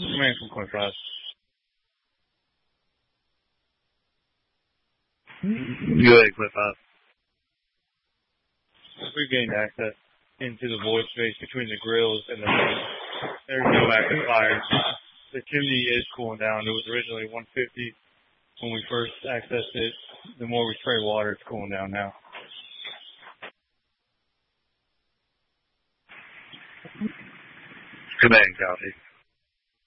Command from 25. UA 25. We've gained access into the void space between the grills and the main. There's no active fire. The chimney is cooling down. It was originally 150 when we first accessed it. The more we spray water, it's cooling down now. Command copy.